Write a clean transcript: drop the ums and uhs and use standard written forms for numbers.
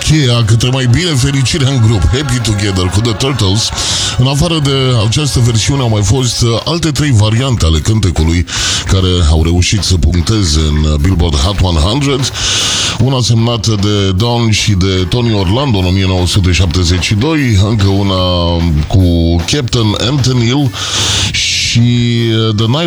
cheia către mai bine fericire în grup, Happy Together cu The Turtles. În afară de această versiune au mai fost alte 3 variante ale cântecului care au reușit să puncteze în Billboard Hot 100, una semnată de Dawn și de Tony Orlando în 1972, încă una cu Captain Anthony Hill și The Night